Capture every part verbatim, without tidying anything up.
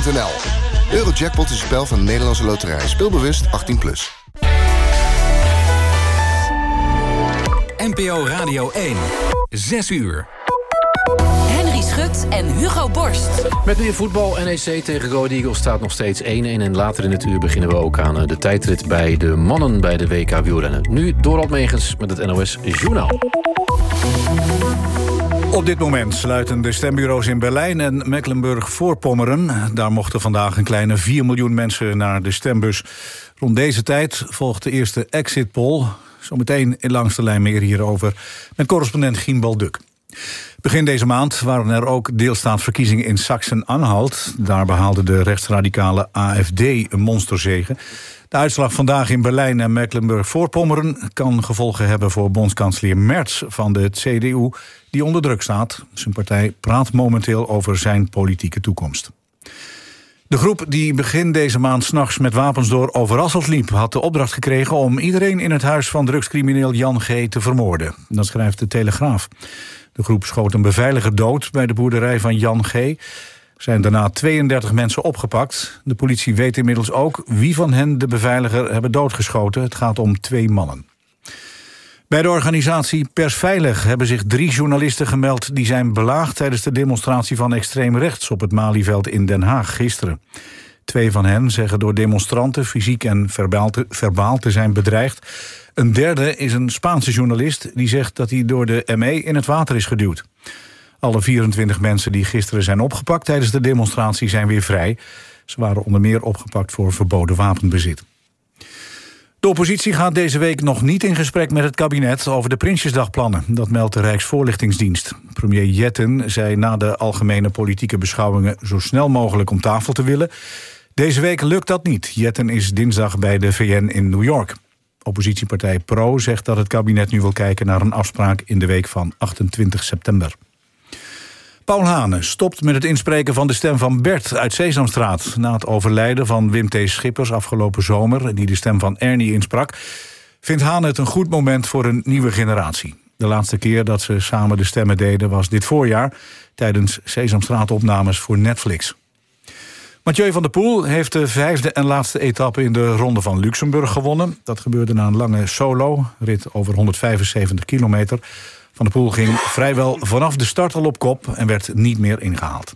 punt n l. Eurojackpot is een spel van de Nederlandse Loterij. Speelbewust achttien plus. N P O Radio één. Zes uur. Henry Schut en Hugo Borst. Met meer voetbal. N E C tegen Go Ahead Eagles staat nog steeds één-één. En later in het uur beginnen we ook aan de tijdrit bij de mannen bij de W K wielrennen. Nu Dorald Megens met het N O S Journaal. Op dit moment sluiten de stembureaus in Berlijn en Mecklenburg-Voorpommeren. Daar mochten vandaag een kleine vier miljoen mensen naar de stembus. Rond deze tijd volgt de eerste exit poll. Zometeen in Langs de Lijn meer hierover met correspondent Gien Balduk. Begin deze maand waren er ook deelstaatsverkiezingen in Sachsen-Anhalt. Daar behaalde de rechtsradicale A F D een monsterzege. De uitslag vandaag in Berlijn en Mecklenburg-Voorpommeren kan gevolgen hebben voor bondskanselier Merz van de C D U, die onder druk staat. Zijn partij praat momenteel over zijn politieke toekomst. De groep die begin deze maand 's nachts met wapens door Overasselt liep, had de opdracht gekregen om iedereen in het huis van drugscrimineel Jan G. te vermoorden. Dat schrijft de Telegraaf. De groep schoot een beveiliger dood bij de boerderij van Jan G. Er zijn daarna tweeëndertig mensen opgepakt. De politie weet inmiddels ook wie van hen de beveiliger hebben doodgeschoten. Het gaat om twee mannen. Bij de organisatie Persveilig hebben zich drie journalisten gemeld die zijn belaagd tijdens de demonstratie van extreem rechts op het Malieveld in Den Haag gisteren. Twee van hen zeggen door demonstranten fysiek en verbaal te, verbaal te zijn bedreigd. Een derde is een Spaanse journalist die zegt dat hij door de M E in het water is geduwd. Alle vierentwintig mensen die gisteren zijn opgepakt tijdens de demonstratie zijn weer vrij. Ze waren onder meer opgepakt voor verboden wapenbezit. De oppositie gaat deze week nog niet in gesprek met het kabinet over de Prinsjesdagplannen. Dat meldt de Rijksvoorlichtingsdienst. Premier Jetten zei na de algemene politieke beschouwingen zo snel mogelijk om tafel te willen. Deze week lukt dat niet. Jetten is dinsdag bij de V N in New York. Oppositiepartij Pro zegt dat het kabinet nu wil kijken naar een afspraak in de week van achtentwintig september. Paul Hane stopt met het inspreken van de stem van Bert uit Sesamstraat. Na het overlijden van Wim T. Schippers afgelopen zomer, die de stem van Ernie insprak, vindt Hane het een goed moment voor een nieuwe generatie. De laatste keer dat ze samen de stemmen deden was dit voorjaar, tijdens Sesamstraat-opnames voor Netflix. Mathieu van der Poel heeft de vijfde en laatste etappe in de Ronde van Luxemburg gewonnen. Dat gebeurde na een lange solo, rit over honderdvijfenzeventig kilometer. Van der Poel ging vrijwel vanaf de start al op kop en werd niet meer ingehaald.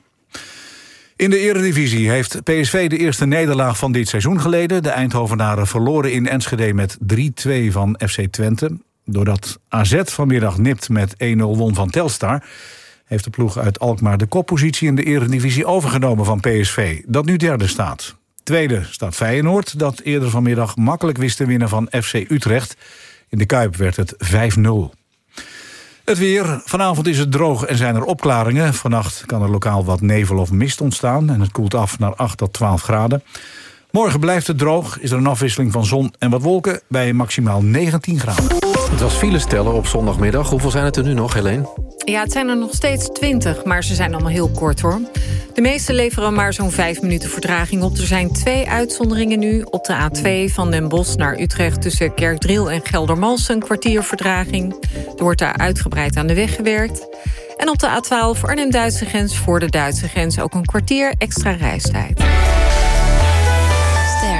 In de Eredivisie heeft P S V de eerste nederlaag van dit seizoen geleden. De Eindhovenaren verloren in Enschede met drie-twee van F C Twente. Doordat A Z vanmiddag nipt met één-nul won van Telstar, heeft de ploeg uit Alkmaar de koppositie in de Eredivisie overgenomen van P S V, dat nu derde staat. Tweede staat Feyenoord, dat eerder vanmiddag makkelijk wist te winnen van F C Utrecht. In de Kuip werd het vijf-nul. Het weer. Vanavond is het droog en zijn er opklaringen. Vannacht kan er lokaal wat nevel of mist ontstaan en het koelt af naar acht tot twaalf graden. Morgen blijft het droog, is er een afwisseling van zon en wat wolken bij maximaal negentien graden. Het was files tellen op zondagmiddag. Hoeveel zijn het er nu nog, Helene? Ja, het zijn er nog steeds twintig, maar ze zijn allemaal heel kort, hoor. De meeste leveren maar zo'n vijf minuten vertraging op. Er zijn twee uitzonderingen nu. Op de A twee van Den Bosch naar Utrecht tussen Kerkdriel en Geldermalsen een kwartier vertraging. Er wordt daar uitgebreid aan de weg gewerkt. En op de A twaalf Arnhem-Duitse grens voor de Duitse grens ook een kwartier extra reistijd. Ster.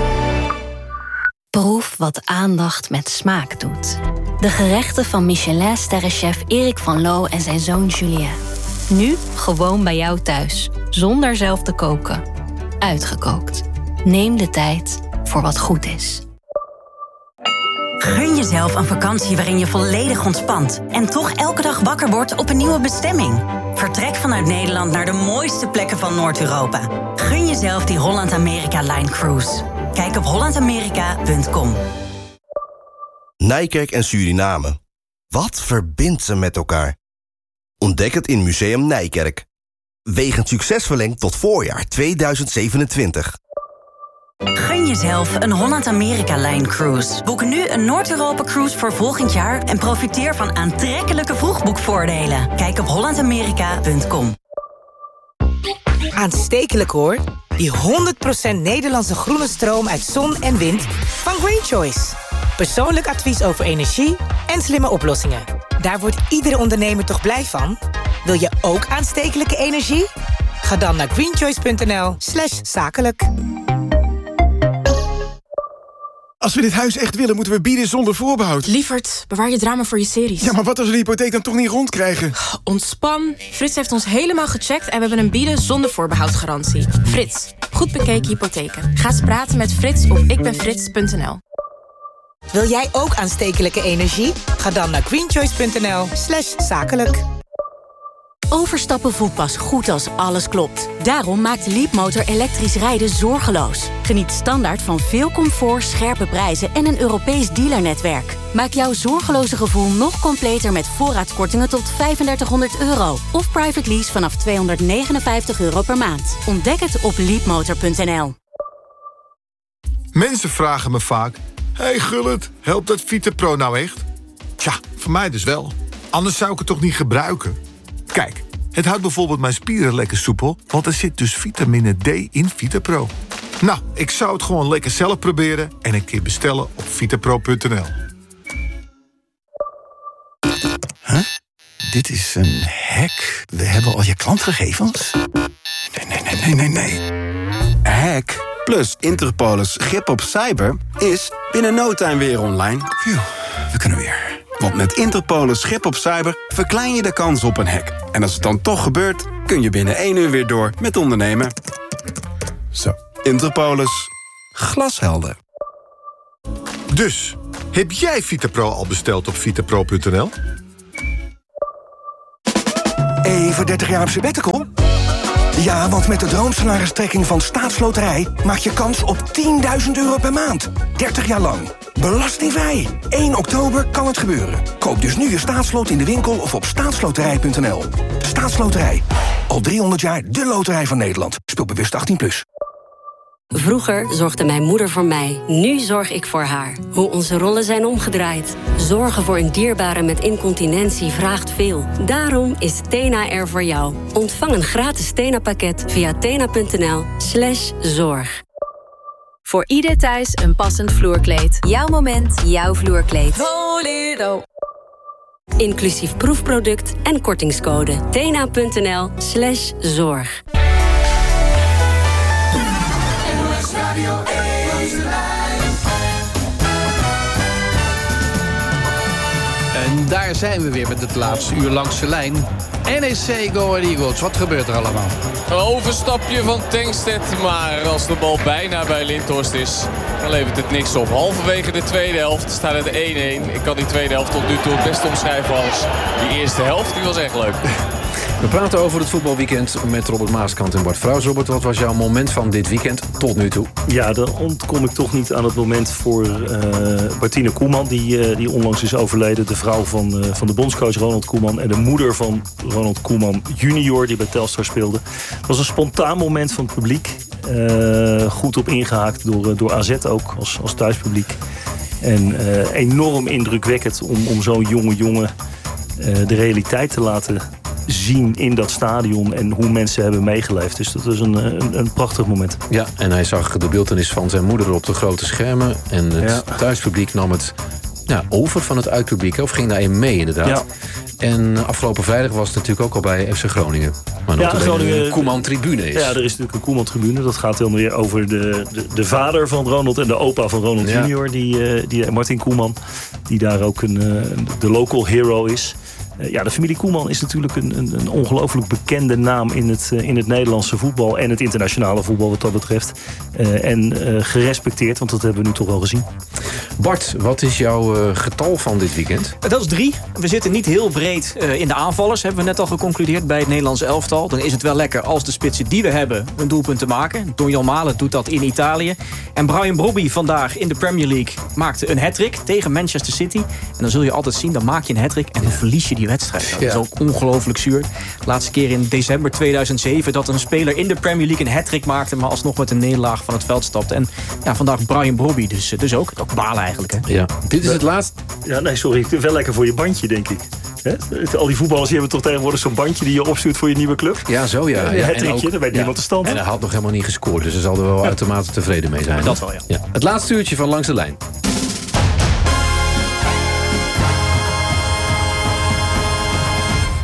Proef wat aandacht met smaak doet. De gerechten van Michelin-sterrenchef Erik van Loo en zijn zoon Julien. Nu gewoon bij jou thuis, zonder zelf te koken. Uitgekookt. Neem de tijd voor wat goed is. Gun jezelf een vakantie waarin je volledig ontspant en toch elke dag wakker wordt op een nieuwe bestemming. Vertrek vanuit Nederland naar de mooiste plekken van Noord-Europa. Gun jezelf die Holland-Amerika-Line Cruise. Kijk op holland amerika punt com. Nijkerk en Suriname. Wat verbindt ze met elkaar? Ontdek het in Museum Nijkerk. Wegend succes verlengd tot voorjaar tweeduizend zevenentwintig. Gun jezelf een Holland-Amerika-Line Cruise. Boek nu een Noord-Europa-cruise voor volgend jaar en profiteer van aantrekkelijke vroegboekvoordelen. Kijk op holland amerika punt com. Aanstekelijk hoor. Die honderd procent Nederlandse groene stroom uit zon en wind van Green Choice. Persoonlijk advies over energie en slimme oplossingen. Daar wordt iedere ondernemer toch blij van? Wil je ook aanstekelijke energie? Ga dan naar greenchoice.nl slash zakelijk. Als we dit huis echt willen, moeten we bieden zonder voorbehoud. Lievert, bewaar je drama voor je series. Ja, maar wat als we de hypotheek dan toch niet rondkrijgen? Ontspan. Frits heeft ons helemaal gecheckt en we hebben een bieden zonder voorbehoud garantie. Frits, goed bekeken hypotheken. Ga eens praten met Frits op ikbenfrits punt n l. Wil jij ook aanstekelijke energie? Ga dan naar greenchoice.nl slash zakelijk. Overstappen voelt pas goed als alles klopt. Daarom maakt Leapmotor elektrisch rijden zorgeloos. Geniet standaard van veel comfort, scherpe prijzen en een Europees dealernetwerk. Maak jouw zorgeloze gevoel nog completer met voorraadkortingen tot vijfendertighonderd euro. Of private lease vanaf tweehonderdnegenenvijftig euro per maand. Ontdek het op leapmotor punt n l. Mensen vragen me vaak... Hey Gullit, helpt dat VitaPro nou echt? Tja, voor mij dus wel. Anders zou ik het toch niet gebruiken? Kijk, het houdt bijvoorbeeld mijn spieren lekker soepel... want er zit dus vitamine D in VitaPro. Nou, ik zou het gewoon lekker zelf proberen... en een keer bestellen op vitapro punt n l. Huh? Dit is een hack. We hebben al je klantgegevens? Nee, nee, nee, nee, nee, nee. Hack plus Interpolis grip op cyber is binnen no time weer online. Phew, we kunnen weer. Want met Interpolis grip op cyber verklein je de kans op een hack. En als het dan toch gebeurt, kun je binnen één uur weer door met ondernemen. Zo, Interpolis. Glashelder. Dus, heb jij VitaPro al besteld op vitapro punt n l? Even dertig jaar op sabbatical? Ja, want met de droomsalaristrekking van Staatsloterij... maak je kans op tienduizend euro per maand. dertig jaar lang. Belastingvrij. één oktober kan het gebeuren. Koop dus nu je staatslot in de winkel of op staatsloterij punt n l. Staatsloterij. Al driehonderd jaar de loterij van Nederland. Speel bewust achttien plus. Vroeger zorgde mijn moeder voor mij. Nu zorg ik voor haar. Hoe onze rollen zijn omgedraaid. Zorgen voor een dierbare met incontinentie vraagt veel. Daarom is Tena er voor jou. Ontvang een gratis Tena-pakket via tena punt n l slash zorg. Voor ieder thuis een passend vloerkleed. Jouw moment, jouw vloerkleed. Voledo. Inclusief proefproduct en kortingscode. tena punt n l slash zorg. En daar zijn we weer met het laatste uur langs de lijn. N E C Go Ahead Eagles, wat gebeurt er allemaal? Een overstapje van Tankstedt, maar als de bal bijna bij Lindhorst is, dan levert het niks op. Halverwege de tweede helft staat het één-één. Ik kan die tweede helft tot nu toe het best omschrijven als die eerste helft. Die was echt leuk. We praten over het voetbalweekend met Robert Maaskant en Bart Vrouws. Robert, wat was jouw moment van dit weekend tot nu toe? Ja, dan ontkom ik toch niet aan het moment voor uh, Bartine Koeman... Die, uh, die onlangs is overleden. De vrouw van, uh, van de bondscoach Ronald Koeman... en de moeder van Ronald Koeman junior, die bij Telstar speelde. Het was een spontaan moment van het publiek. Uh, goed op ingehaakt door, door A Z ook, als, als thuispubliek. En uh, enorm indrukwekkend om, om zo'n jonge jongen uh, de realiteit te laten zien in dat stadion en hoe mensen hebben meegeleefd. Dus dat was een, een, een prachtig moment. Ja, en hij zag de beeltenis van zijn moeder op de grote schermen. En het ja. thuispubliek nam het ja, over van het uitpubliek. Of ging daarin mee, inderdaad. Ja. En afgelopen vrijdag was het natuurlijk ook al bij F C Groningen. Maar nog ja, Groningen, een Koeman-tribune is. Ja, er is natuurlijk een Koeman-tribune. Dat gaat dan weer over de, de, de vader van Ronald en de opa van Ronald ja. junior. Die, die, Martin Koeman, die daar ook een, de local hero is. Ja, de familie Koeman is natuurlijk een, een, een ongelooflijk bekende naam in het, uh, in het Nederlandse voetbal en het internationale voetbal wat dat betreft. Uh, en uh, gerespecteerd, want dat hebben we nu toch wel gezien. Bart, wat is jouw uh, getal van dit weekend? Dat is drie. We zitten niet heel breed uh, in de aanvallers, hebben we net al geconcludeerd bij het Nederlandse elftal. Dan is het wel lekker als de spitsen die we hebben een doelpunt te maken. Donjan Malen doet dat in Italië. En Brian Brobby vandaag in de Premier League maakte een hat-trick tegen Manchester City. En dan zul je altijd zien, dan maak je een hat-trick en dan verlies je die wedstrijd. Dat ja. is ook ongelooflijk zuur. De laatste keer in december tweeduizend zeven dat een speler in de Premier League een hat-trick maakte, maar alsnog met een nederlaag van het veld stapte. En ja, vandaag Brian Brobby, dus, dus ook, ook balen eigenlijk. Hè? Ja. Dit is het laatste. Ja, nee, sorry. Wel lekker voor je bandje, denk ik. He? Al die voetballers die hebben toch tegenwoordig zo'n bandje die je opstuurt voor je nieuwe club? Ja, zo ja. Een ja. hat-trickje, daar weet ja. niemand de stand. En hij had nog helemaal niet gescoord, dus hij zal er wel ja. uitermate tevreden mee zijn. Dat wel, ja. ja. Het laatste uurtje van Langs de Lijn.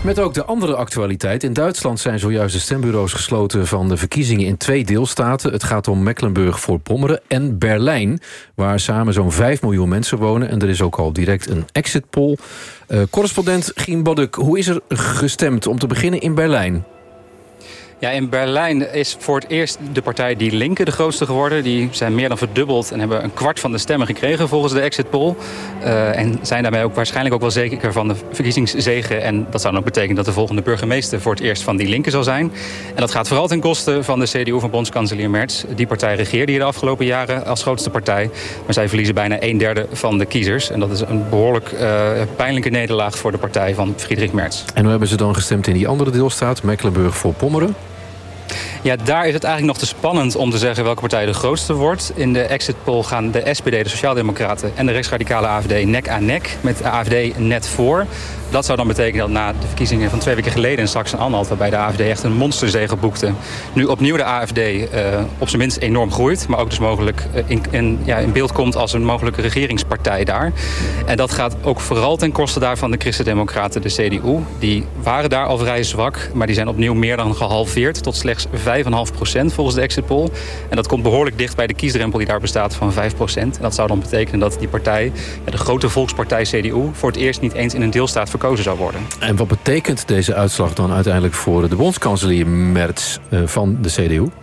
Met ook de andere actualiteit. In Duitsland zijn zojuist de stembureaus gesloten van de verkiezingen in twee deelstaten. Het gaat om Mecklenburg-Voorpommeren en Berlijn, waar samen zo'n vijf miljoen mensen wonen. En er is ook al direct een exit poll. Uh, correspondent Gien Bodduk, hoe is er gestemd? Om te beginnen in Berlijn. Ja, in Berlijn is voor het eerst de partij Die Linke de grootste geworden. Die zijn meer dan verdubbeld en hebben een kwart van de stemmen gekregen volgens de exit poll. Uh, en zijn daarmee ook waarschijnlijk ook wel zeker van de verkiezingszege. En dat zou dan ook betekenen dat de volgende burgemeester voor het eerst van Die Linke zal zijn. En dat gaat vooral ten koste van de C D U van bondskanselier Merz. Die partij regeerde hier de afgelopen jaren als grootste partij. Maar zij verliezen bijna een derde van de kiezers. En dat is een behoorlijk uh, pijnlijke nederlaag voor de partij van Friedrich Merz. En hoe hebben ze dan gestemd in die andere deelstaat, Mecklenburg-Voorpommeren? Ja, daar is het eigenlijk nog te spannend om te zeggen welke partij de grootste wordt. In de exit poll gaan de S P D, de Sociaaldemocraten en de rechtsradicale A F D nek aan nek. Met de A F D net voor. Dat zou dan betekenen dat na de verkiezingen van twee weken geleden in Sachsen-Anhalt, waarbij de A F D echt een monsterzege boekte, nu opnieuw de A F D uh, op zijn minst enorm groeit. Maar ook dus mogelijk uh, in, in, ja, in beeld komt als een mogelijke regeringspartij daar. En dat gaat ook vooral ten koste daarvan de Christen-Democraten, de C D U. Die waren daar al vrij zwak, maar die zijn opnieuw meer dan gehalveerd tot slechts vijf komma vijf procent volgens de exit poll. En dat komt behoorlijk dicht bij de kiesdrempel die daar bestaat van vijf procent. En dat zou dan betekenen dat die partij, ja, de grote volkspartij C D U, voor het eerst niet eens in een deelstaat verkozen zou worden. En wat betekent deze uitslag dan uiteindelijk voor de bondskanselier Merz uh, van de C D U?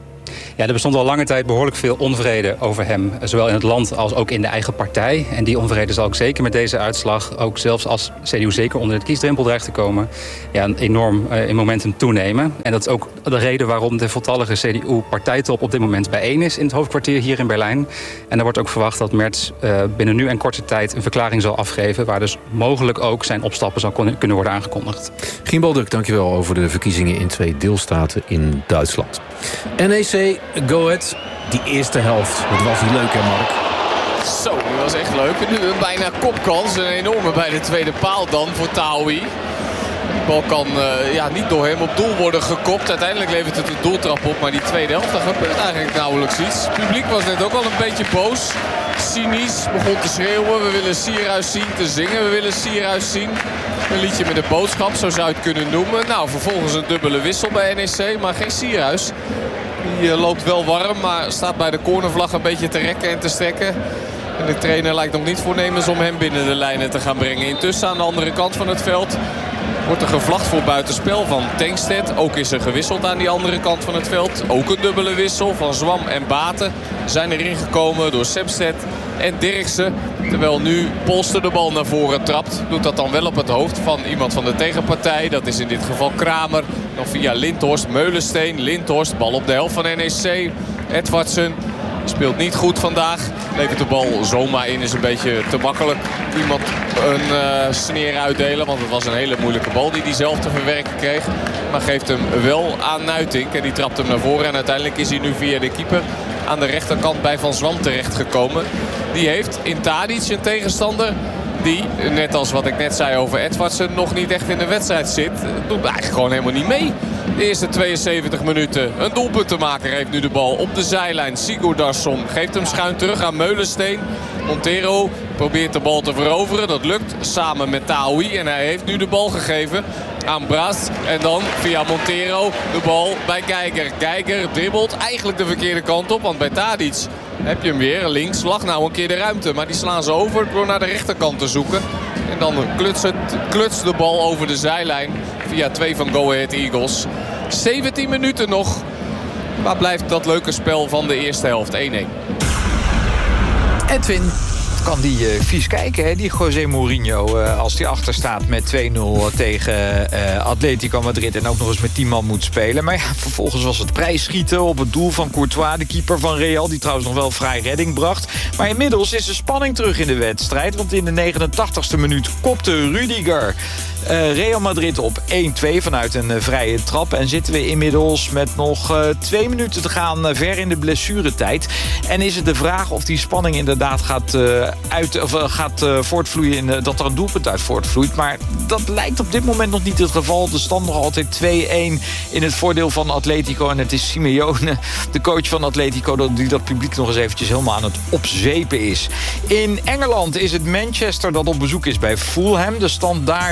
Ja, er bestond al lange tijd behoorlijk veel onvrede over hem. Zowel in het land als ook in de eigen partij. En die onvrede zal ook zeker met deze uitslag, ook zelfs als C D U zeker onder de kiesdrempel dreigt te komen, ja, enorm uh, in momentum toenemen. En dat is ook de reden waarom de voltallige C D U-partijtop op dit moment bijeen is in het hoofdkwartier hier in Berlijn. En er wordt ook verwacht dat Merz uh, binnen nu en korte tijd een verklaring zal afgeven, waar dus mogelijk ook zijn opstappen zal kunnen worden aangekondigd. Gien Bolduk, dankjewel over de verkiezingen in twee deelstaten in Duitsland. N E C, Go Ahead, die eerste helft. Wat was die leuk, hè Mark? Zo, die was echt leuk. En nu een bijna kopkans. Een enorme bij de tweede paal dan voor Taoui. Die bal kan uh, ja, niet door hem op doel worden gekopt. Uiteindelijk levert het een doeltrap op. Maar die tweede helft, daar gebeurt eigenlijk nauwelijks iets. Het publiek was net ook al een beetje boos. Cynisch, begon te schreeuwen. We willen Sierhuis zien, te zingen. We willen Sierhuis zien. Een liedje met een boodschap, zo zou je het kunnen noemen. Nou, vervolgens een dubbele wissel bij N E C, maar geen Sierhuis. Die uh, loopt wel warm, maar staat bij de cornervlag een beetje te rekken en te strekken. En de trainer lijkt nog niet voornemens om hem binnen de lijnen te gaan brengen. Intussen aan de andere kant van het veld wordt er gevlacht voor buitenspel van Tankstedt. Ook is er gewisseld aan die andere kant van het veld. Ook een dubbele wissel van Zwam en Baten zijn erin gekomen door Sepstedt en Dirksen. Terwijl nu Polster de bal naar voren trapt. Doet dat dan wel op het hoofd van iemand van de tegenpartij. Dat is in dit geval Kramer. Dan via Lindhorst, Meulensteen, Lindhorst. Bal op de helft van N E C. Edvardsen speelt niet goed vandaag. Levert de bal zomaar in, is een beetje te makkelijk. Iemand een uh, sneer uitdelen, want het was een hele moeilijke bal die hij zelf te verwerken kreeg. Maar geeft hem wel aan Nuitink en die trapt hem naar voren. En uiteindelijk is hij nu via de keeper aan de rechterkant bij Van Zwam terechtgekomen. Die heeft in Tadic een tegenstander die, net als wat ik net zei over Edvardsen, nog niet echt in de wedstrijd zit. Doet eigenlijk gewoon helemaal niet mee. De eerste tweeënzeventig minuten. Een doelpuntenmaker heeft nu de bal op de zijlijn. Sigurdarsson geeft hem schuin terug aan Meulensteen. Montero probeert de bal te veroveren. Dat lukt samen met Taoui. En hij heeft nu de bal gegeven aan Braast. En dan via Montero de bal bij Geiger. Geiger dribbelt eigenlijk de verkeerde kant op. Want bij Tadic heb je hem weer. Links lag nou een keer de ruimte. Maar die slaan ze over door naar de rechterkant te zoeken. En dan klutst, het, klutst de bal over de zijlijn via twee van Go Ahead Eagles. zeventien minuten nog. Waar blijft dat leuke spel van de eerste helft? één-één. Edwin, kan die uh, vies kijken, hè? Die José Mourinho, uh, als die achter staat met twee nul tegen uh, Atletico Madrid en ook nog eens met tien man moet spelen. Maar ja, vervolgens was het prijsschieten op het doel van Courtois, de keeper van Real, die trouwens nog wel vrij redding bracht. Maar inmiddels is de spanning terug in de wedstrijd, want in de negenentachtigste minuut kopte Rudiger Uh, Real Madrid op één-twee vanuit een uh, vrije trap. En zitten we inmiddels met nog uh, twee minuten te gaan uh, ver in de blessuretijd. En is het de vraag of die spanning inderdaad gaat, uh, uit, of, uh, gaat uh, voortvloeien, in, uh, dat er een doelpunt uit voortvloeit. Maar dat lijkt op dit moment nog niet het geval. De stand nog altijd twee-één in het voordeel van Atletico. En het is Simeone, de coach van Atletico, die dat publiek nog eens eventjes helemaal aan het opzeepen is. In Engeland is het Manchester dat op bezoek is bij Fulham. De stand daar nul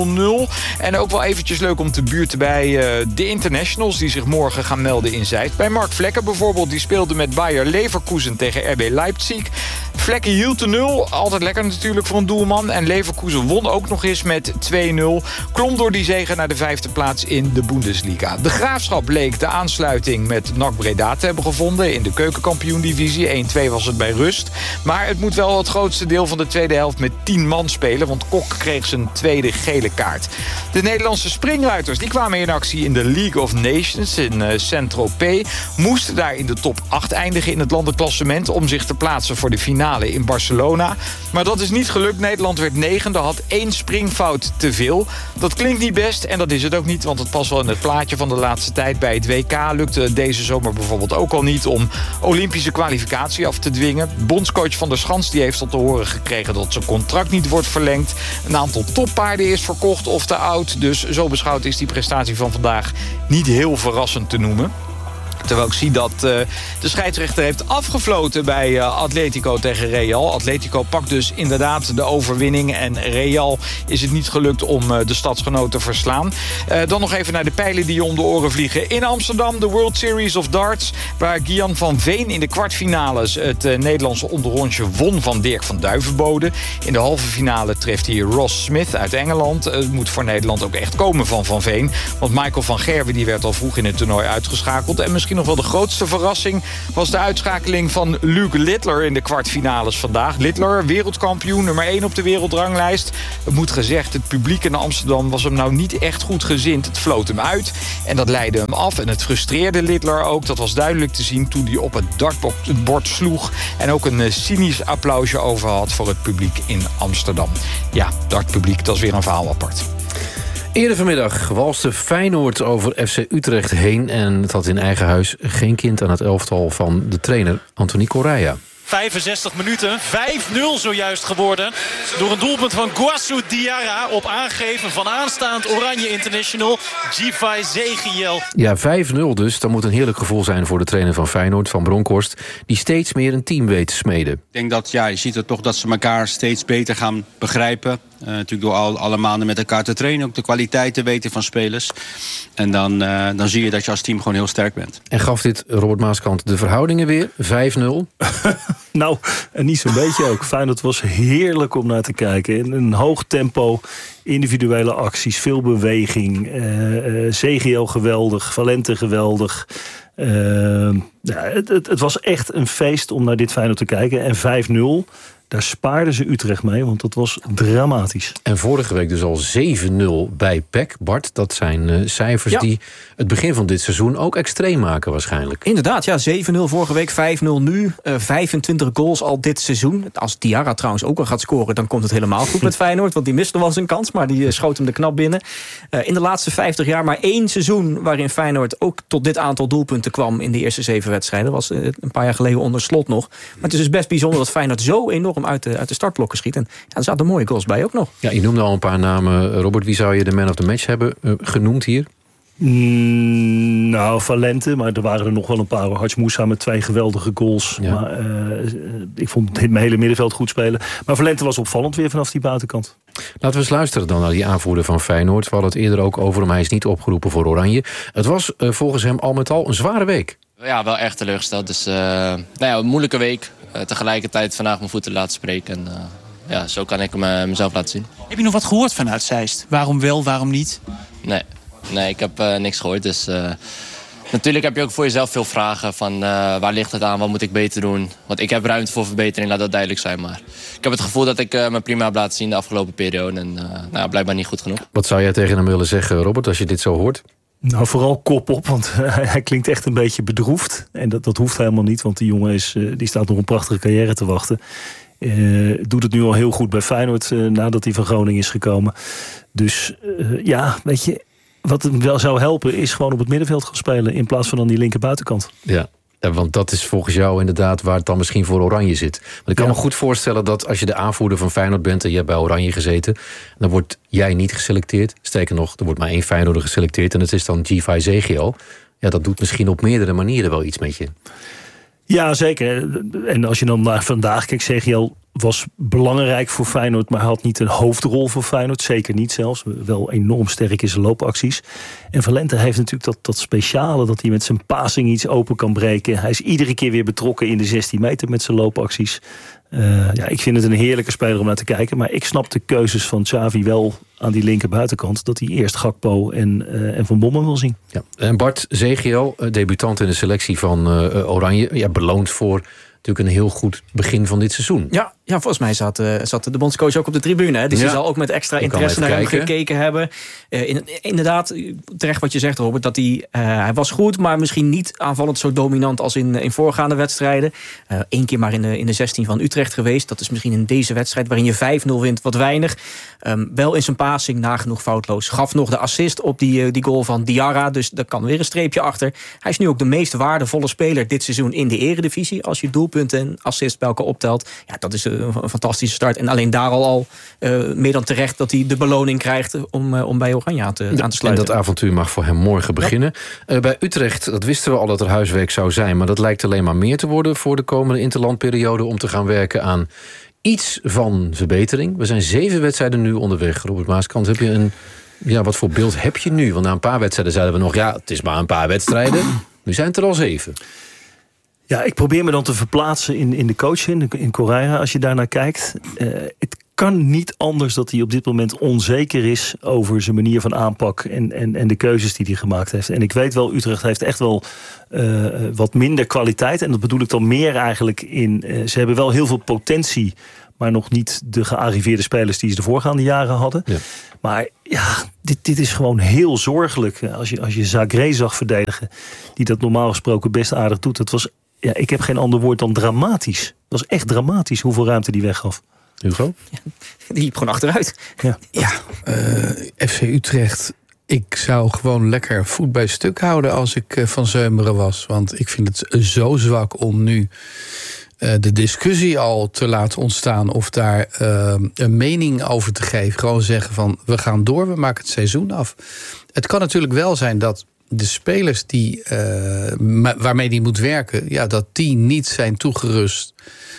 nul nul. En ook wel eventjes leuk om te buurten bij uh, de internationals... die zich morgen gaan melden in Zeist. Bij Mark Vlekken bijvoorbeeld, die speelde met Bayer Leverkusen tegen R B Leipzig. Vlekken hield de nul, altijd lekker natuurlijk voor een doelman. En Leverkusen won ook nog eens met twee nul. Klom door die zege naar de vijfde plaats in de Bundesliga. De Graafschap bleek de aansluiting met N A C Breda te hebben gevonden... in de keukenkampioen-divisie. één twee was het bij rust. Maar het moet wel het grootste deel van de tweede helft met tien man spelen... want Kok kreeg zijn tweede gele kaart. De Nederlandse springruiters die kwamen in actie in de League of Nations in uh, Saint-Tropez. Moesten daar in de top acht eindigen in het landenklassement... om zich te plaatsen voor de finale in Barcelona. Maar dat is niet gelukt. Nederland werd negende, had één springfout te veel. Dat klinkt niet best en dat is het ook niet... want het past wel in het plaatje van de laatste tijd. Bij het W K lukte deze zomer bijvoorbeeld ook al niet... om Olympische kwalificatie af te dwingen. Bondscoach Van der Schans die heeft al te horen gekregen... dat zijn contract niet wordt verlengd. Een aantal toppaarden is verkocht of te oud. Dus zo beschouwd is die prestatie van vandaag niet heel verrassend te noemen. Terwijl ik zie dat uh, de scheidsrechter heeft afgefloten bij uh, Atletico tegen Real. Atletico pakt dus inderdaad de overwinning. En Real is het niet gelukt om uh, de stadsgenoot te verslaan. Uh, dan nog even naar de pijlen die je om de oren vliegen. In Amsterdam de World Series of Darts. Waar Gian van Veen in de kwartfinales het uh, Nederlandse onderrondje won van Dirk van Duivenbode. In de halve finale treft hij Ross Smith uit Engeland. Uh, het moet voor Nederland ook echt komen van Van Veen. Want Michael van Gerwen die werd al vroeg in het toernooi uitgeschakeld. En misschien nog wel de grootste verrassing was de uitschakeling van Luke Littler in de kwartfinales vandaag. Littler, wereldkampioen, nummer één op de wereldranglijst. Het moet gezegd, het publiek in Amsterdam was hem nou niet echt goed gezind. Het floot hem uit en dat leidde hem af. En het frustreerde Littler ook. Dat was duidelijk te zien toen hij op het dartbord sloeg. En ook een cynisch applausje over had voor het publiek in Amsterdam. Ja, dartpubliek, dat is weer een verhaal apart. Eerder vanmiddag walste Feyenoord over F C Utrecht heen... en het had in eigen huis geen kind aan het elftal van de trainer Anthony Correia. vijfenzestig minuten, vijf nul zojuist geworden. Door een doelpunt van Guasu Diarra op aangeven van aanstaand Oranje International Givay Zegiel. Ja, vijf nul dus. Dat moet een heerlijk gevoel zijn voor de trainer van Feyenoord, Van Bronckhorst... die steeds meer een team weet te smeden. Ik denk dat, ja, je ziet het toch dat ze elkaar steeds beter gaan begrijpen. Uh, natuurlijk door al, alle maanden met elkaar te trainen, ook de kwaliteiten weten van spelers. En dan, uh, dan zie je dat je als team gewoon heel sterk bent. En gaf dit Robert Maaskant de verhoudingen weer? vijf nul? Nou, en niet zo'n beetje ook. Feyenoord was heerlijk om naar te kijken. In een hoog tempo, individuele acties, veel beweging. Uh, uh, C G L geweldig, Valente geweldig. Uh, ja, het, het, het was echt een feest om naar dit Feyenoord te kijken. En vijf nul... daar spaarden ze Utrecht mee, want dat was dramatisch. En vorige week dus al zeven nul bij P E C. Bart, dat zijn uh, cijfers ja. die het begin van dit seizoen ook extreem maken waarschijnlijk. Inderdaad, ja, zeven nul vorige week, vijf nul nu. Uh, vijfentwintig goals al dit seizoen. Als Diarra trouwens ook al gaat scoren, dan komt het helemaal goed met Feyenoord. Want die miste wel zijn kans, maar die uh, schoot hem de knap binnen. Uh, in de laatste vijftig jaar maar één seizoen waarin Feyenoord ook tot dit aantal doelpunten kwam in de eerste zeven wedstrijden. Dat was uh, een paar jaar geleden onder Slot nog. Maar het is dus best bijzonder dat Feyenoord zo enorm uit de, uit de startblokken schiet. En ja, er zaten mooie goals bij ook nog. Ja, je noemde al een paar namen. Robert, wie zou je de man of the match hebben uh, genoemd hier? Mm, nou, Valente, maar er waren er nog wel een paar. Hadj Moussa met twee geweldige goals. Ja. Maar, uh, ik vond het mijn hele middenveld goed spelen. Maar Valente was opvallend weer vanaf die buitenkant. Laten we eens luisteren dan naar die aanvoerder van Feyenoord. We hadden het eerder ook over hem. Hij is niet opgeroepen voor Oranje. Het was uh, volgens hem al met al een zware week. Ja, wel echt teleurgesteld. Dus uh, nou ja, een moeilijke week. Uh, tegelijkertijd vandaag mijn voeten laten spreken. En uh, ja, zo kan ik hem, uh, mezelf laten zien. Heb je nog wat gehoord vanuit Zeist? Waarom wel, waarom niet? Nee, nee ik heb uh, niks gehoord. Dus uh, natuurlijk heb je ook voor jezelf veel vragen. Van uh, waar ligt het aan, wat moet ik beter doen? Want ik heb ruimte voor verbetering, laat dat duidelijk zijn. Maar ik heb het gevoel dat ik uh, me prima heb laten zien de afgelopen periode. En uh, nou, blijkbaar niet goed genoeg. Wat zou jij tegen hem willen zeggen, Robert, als je dit zo hoort? Nou, vooral kop op, want uh, hij klinkt echt een beetje bedroefd. En dat, dat hoeft helemaal niet, want die jongen is, uh, die staat nog een prachtige carrière te wachten. Uh, doet het nu al heel goed bij Feyenoord, uh, nadat hij van Groningen is gekomen. Dus uh, ja, weet je, wat hem wel zou helpen is gewoon op het middenveld gaan spelen in plaats van aan die linkerbuitenkant. Ja. Ja, want dat is volgens jou inderdaad waar het dan misschien voor Oranje zit. Want ik kan ja. me goed voorstellen dat als je de aanvoerder van Feyenoord bent en je hebt bij Oranje gezeten, dan word jij niet geselecteerd. Sterker nog, er wordt maar één Feyenoorder geselecteerd en dat is dan Givay Zegiel. Ja, dat doet misschien op meerdere manieren wel iets met je. Ja, zeker. En als je dan naar vandaag kijkt, Zegiel was belangrijk voor Feyenoord, maar had niet een hoofdrol voor Feyenoord. Zeker niet zelfs. Wel enorm sterk in zijn loopacties. En Valente heeft natuurlijk dat, dat speciale, dat hij met zijn passing iets open kan breken. Hij is iedere keer weer betrokken in de zestien meter met zijn loopacties. Uh, ja, ik vind het een heerlijke speler om naar te kijken. Maar ik snap de keuzes van Xavi wel aan die linker buitenkant. Dat hij eerst Gakpo en, uh, en Van Bommel wil zien. Ja. En Bart Zegiel, debutant in de selectie van uh, Oranje. Ja, beloond voor natuurlijk een heel goed begin van dit seizoen. Ja, ja volgens mij zat, uh, zat de bondscoach ook op de tribune. Hè? Dus ja. Die zal ook met extra ik interesse naar kijken. hem gekeken hebben. Uh, in, inderdaad, terecht wat je zegt, Robert, dat hij, uh, hij was goed, maar misschien niet aanvallend zo dominant als in, in voorgaande wedstrijden. Uh, Eén keer maar in de, in de zestien van Utrecht geweest. Dat is misschien in deze wedstrijd, waarin je vijf nul wint, wat weinig. Um, wel in zijn passing nagenoeg foutloos. Gaf nog de assist op die, uh, die goal van Diarra, dus daar kan weer een streepje achter. Hij is nu ook de meest waardevolle speler dit seizoen in de eredivisie. Als je doelpunten en assist bij elkaar optelt. Ja, dat is een, een fantastische start. En alleen daar al, al uh, meer dan terecht dat hij de beloning krijgt om, uh, om bij Oranje aan te, aan te sluiten. En dat avontuur mag voor hem morgen beginnen. Ja. Uh, bij Utrecht, dat wisten we al dat er huiswerk zou zijn, maar dat lijkt alleen maar meer te worden voor de komende interlandperiode om te gaan werken aan iets van verbetering. We zijn zeven wedstrijden nu onderweg. Robert Maaskant, heb je een, ja, wat voor beeld heb je nu? Want na een paar wedstrijden zeiden we nog, ja, het is maar een paar wedstrijden. Nu zijn het er al zeven. Ja, ik probeer me dan te verplaatsen in, in de coach, in, in Correa, als je daarnaar kijkt. Uh, het kan niet anders dat hij op dit moment onzeker is over zijn manier van aanpak en, en, en de keuzes die hij gemaakt heeft. En ik weet wel, Utrecht heeft echt wel uh, wat minder kwaliteit. En dat bedoel ik dan meer eigenlijk in, uh, ze hebben wel heel veel potentie, maar nog niet de gearriveerde spelers die ze de voorgaande jaren hadden. Ja. Maar ja, dit, dit is gewoon heel zorgelijk. Als je, als je Zagré zag verdedigen, die dat normaal gesproken best aardig doet. Dat was, ja, ik heb geen ander woord dan dramatisch. Dat was echt dramatisch hoeveel ruimte die weggaf. Hugo? Ja, die liep gewoon achteruit. Ja, ja uh, F C Utrecht. Ik zou gewoon lekker voet bij stuk houden als ik uh, van Zeumeren was. Want ik vind het zo zwak om nu uh, de discussie al te laten ontstaan of daar uh, een mening over te geven. Gewoon zeggen van, we gaan door, we maken het seizoen af. Het kan natuurlijk wel zijn dat de spelers die, uh, waarmee die moet werken, ja, dat die niet zijn toegerust.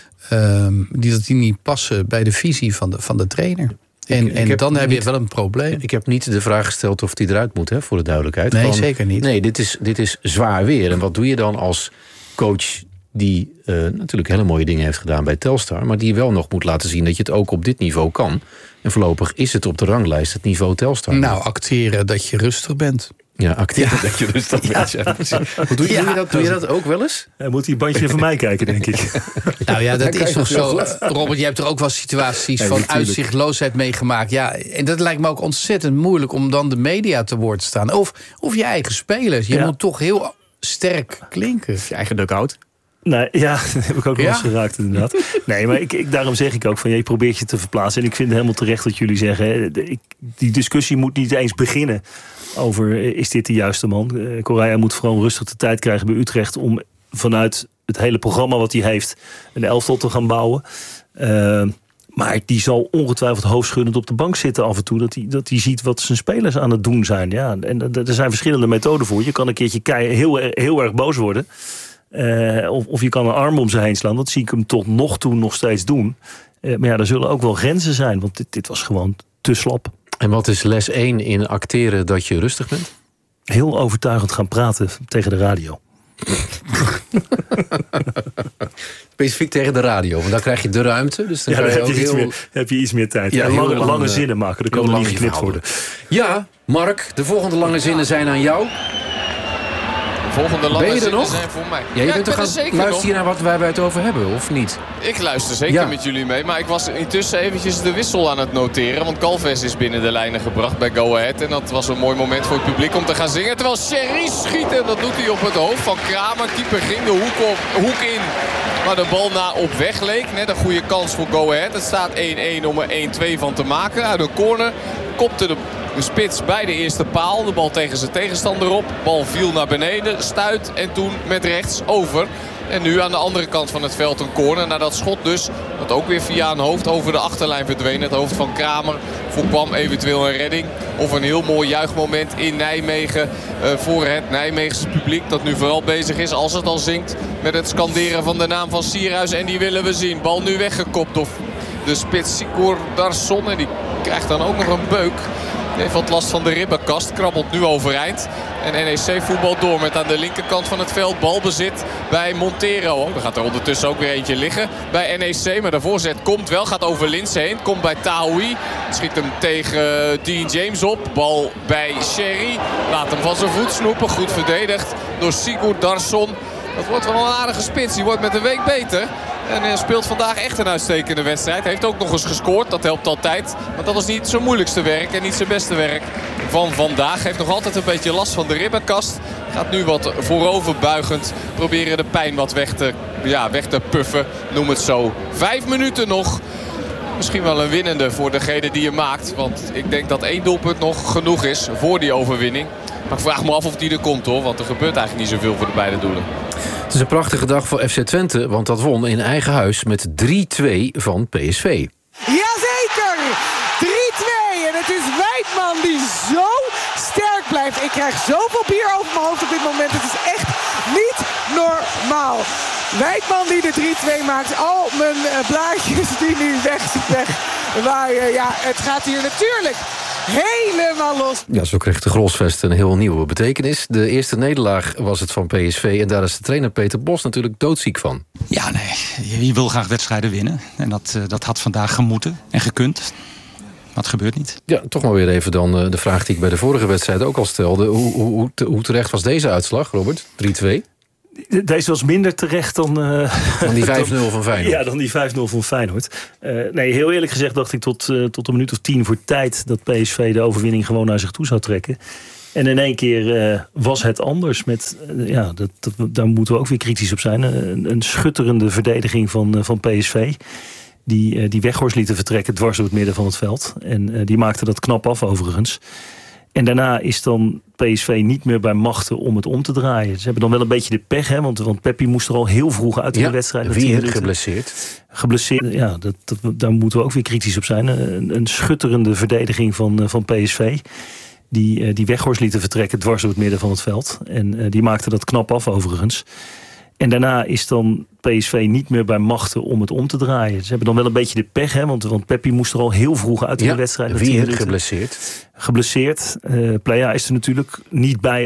Um, die dat die niet passen bij de visie van de, van de trainer. En, ik, ik en dan heb niet, je wel een probleem. Ik heb niet de vraag gesteld of die eruit moet, hè, voor de duidelijkheid. Nee, Gewoon, zeker niet. Nee, dit is, dit is zwaar weer. En wat doe je dan als coach die uh, natuurlijk hele mooie dingen heeft gedaan bij Telstar, maar die wel nog moet laten zien dat je het ook op dit niveau kan. En voorlopig is het op de ranglijst het niveau Telstar. Nou, acteren dat je rustig bent. Ja, acteren ja. dat je rustig bent. Ja. Ja, Hoe doe, je, ja. doe, je dat, doe je dat ook wel eens? Hij moet die bandje van mij kijken, denk ik. Nou ja, dat is toch zo. Robert, je hebt er ook wel situaties ja, van natuurlijk. uitzichtloosheid meegemaakt. Ja, en dat lijkt me ook ontzettend moeilijk om dan de media te woord te staan. Of, of je eigen spelers. Je ja. moet toch heel sterk klinken. Je eigen dugout. Nee, ja, dat heb ik ook wel eens ja? geraakt inderdaad. Nee, maar ik, ik, daarom zeg ik ook van, ja, je probeert je te verplaatsen. En ik vind het helemaal terecht dat jullie zeggen, hè, de, ik, die discussie moet niet eens beginnen over, is dit de juiste man? Uh, Correa moet vooral rustig de tijd krijgen bij Utrecht om vanuit het hele programma wat hij heeft een elftal te gaan bouwen. Uh, maar die zal ongetwijfeld hoofdschuddend op de bank zitten af en toe. Dat hij, dat hij ziet wat zijn spelers aan het doen zijn. Ja, en er zijn verschillende methoden voor. Je kan een keertje kei, heel, heel erg boos worden. Uh, of, of je kan een arm om ze heen slaan. Dat zie ik hem tot nog toe nog steeds doen. Uh, maar ja, er zullen ook wel grenzen zijn. Want dit, dit was gewoon te slap. En wat is les één in acteren dat je rustig bent? Heel overtuigend gaan praten tegen de radio. Specifiek tegen de radio, want dan krijg je de ruimte. Dus dan, ja, dan je heb, je heel... iets meer, heb je iets meer tijd. Ja, ja, lange, lange, lange zinnen maken, dan kan er niet geknipt worden. Ja, Mark, de volgende lange zinnen zijn aan jou. Volgende lange zinnen zijn voor mij. Ja, je ja, bent toch gaan luisteren naar wat wij het over hebben, of niet? Ik luister zeker ja. met jullie mee. Maar ik was intussen eventjes de wissel aan het noteren. Want Galvez is binnen de lijnen gebracht bij Go Ahead. En dat was een mooi moment voor het publiek om te gaan zingen. Terwijl Sherry schiet en dat doet hij op het hoofd van Kramer. Keeper ging de hoek, op, hoek in. Maar de bal na op weg leek. Net een goede kans voor Go Ahead. Het staat één-één om er één-twee van te maken. Uit een corner kopte de... De spits bij de eerste paal. De bal tegen zijn tegenstander op. Bal viel naar beneden. Stuit en toen met rechts over. En nu aan de andere kant van het veld een corner. Na dat schot dus. Dat ook weer via een hoofd over de achterlijn verdween. Het hoofd van Kramer voorkwam eventueel een redding. Of een heel mooi juichmoment in Nijmegen uh, voor het Nijmeegse publiek. Dat nu vooral bezig is, als het al zingt, met het skanderen van de naam van Sierhuis. En die willen we zien. Bal nu weggekopt door de spits Sigurdarsson. En die krijgt dan ook nog een beuk. Die heeft wat last van de ribbenkast. Krabbelt nu overeind. En N E C voetbal door met aan de linkerkant van het veld balbezit bij Montero. Oh, er gaat er ondertussen ook weer eentje liggen bij N E C. Maar de voorzet komt wel. Gaat over Linse heen. Komt bij Tahoui. Schiet hem tegen Dean James op. Bal bij Sherry. Laat hem van zijn voet snoepen. Goed verdedigd door Sigurdarsson. Dat wordt wel een aardige spits. Die wordt met de week beter. En hij speelt vandaag echt een uitstekende wedstrijd. Hij heeft ook nog eens gescoord. Dat helpt altijd. Maar dat was niet zijn moeilijkste werk. En niet zijn beste werk van vandaag. Heeft nog altijd een beetje last van de ribbenkast. Gaat nu wat vooroverbuigend proberen de pijn wat weg te, ja, weg te puffen. Noem het zo. Vijf minuten nog. Misschien wel een winnende voor degene die je maakt. Want ik denk dat één doelpunt nog genoeg is voor die overwinning. Maar ik vraag me af of die er komt hoor. Want er gebeurt eigenlijk niet zoveel voor de beide doelen. Het is een prachtige dag voor F C Twente, want dat won in eigen huis met drie twee van P S V. Jazeker! drie twee! En het is Wijtman die zo sterk blijft. Ik krijg zoveel bier over mijn hoofd op dit moment. Het is echt niet normaal. Wijtman die de drie twee maakt. Al mijn blaadjes die nu weg, weg waaien. Ja, het gaat hier natuurlijk helemaal los. Ja, zo kreeg de Grolsvesten een heel nieuwe betekenis. De eerste nederlaag was het van P S V en daar is de trainer Peter Bos natuurlijk doodziek van. Ja, nee, je wil graag wedstrijden winnen. En dat, dat had vandaag gemoeten en gekund. Maar het gebeurt niet. Ja, toch maar weer even dan de vraag die ik bij de vorige wedstrijd ook al stelde. Hoe, hoe, hoe terecht was deze uitslag, Robert? drie twee? Deze was minder terecht dan... Uh, dan die vijf nul van Feyenoord. Ja, dan die vijf nul van Feyenoord. Uh, nee, heel eerlijk gezegd dacht ik tot, uh, tot een minuut of tien voor tijd... dat P S V de overwinning gewoon naar zich toe zou trekken. En in één keer uh, was het anders. Met, uh, ja, dat, dat, daar moeten we ook weer kritisch op zijn. Een, een schutterende verdediging van, uh, van P S V... Die, uh, die Weghorst lieten vertrekken dwars door het midden van het veld. En uh, die maakte dat knap af overigens. En daarna is dan P S V niet meer bij machten om het om te draaien. Ze hebben dan wel een beetje de pech, hè, want, want Peppi moest er al heel vroeg uit in ja, de wedstrijd. Weer geblesseerd. Geblesseerd, ja, dat, dat, daar moeten we ook weer kritisch op zijn. Een, een schutterende verdediging van, van P S V. Die, die Weghorst lieten vertrekken dwars door het midden van het veld. En uh, die maakte dat knap af overigens. En daarna is dan P S V niet meer bij machten om het om te draaien. Ze hebben dan wel een beetje de pech, hè, want, want Peppi moest er al heel vroeg uit in ja, de wedstrijd. Weer geblesseerd. Geblesseerd. Uh, Playa is er natuurlijk niet bij